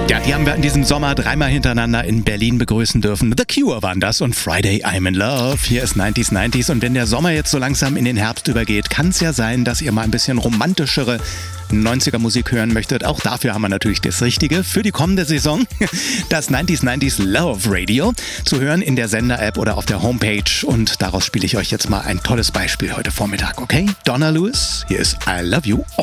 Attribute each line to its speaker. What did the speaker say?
Speaker 1: Ja, die haben wir in diesem Sommer dreimal hintereinander in Berlin begrüßen dürfen. The Cure waren das und Friday I'm in Love. Hier ist 90s. Und wenn der Sommer jetzt so langsam in den Herbst übergeht, kann es ja sein, dass ihr mal ein bisschen romantischere 90er Musik hören möchtet. Auch dafür haben wir natürlich das Richtige für die kommende Saison. Das 90s Love Radio. Zu hören in der Sender-App oder auf der Homepage. Und daraus spiele ich euch jetzt mal ein tolles Beispiel heute Vormittag, okay? Donna Lewis, hier ist I Love You All.